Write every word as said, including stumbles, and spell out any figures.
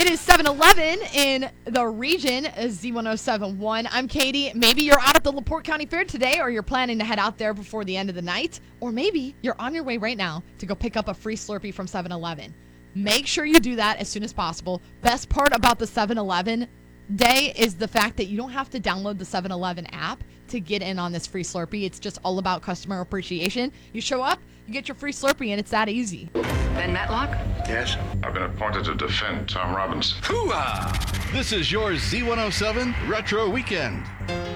It is seven eleven in the region, Z one oh seven point one. I'm Katie. Maybe you're out at the LaPorte County Fair today, or you're planning to head out there before the end of the night, or maybe you're on your way right now to go pick up a free Slurpee from seven eleven. Make sure you do that as soon as possible. Best part about the seven eleven day is the fact that you don't have to download the seven eleven app to get in on this free Slurpee. It's just all about customer appreciation. You show up, you get your free Slurpee, and it's that easy. Ben Matlock? Yes? I've been appointed to defend Tom Robbins. Hoo-ah! This is your Z one oh seven Retro Weekend.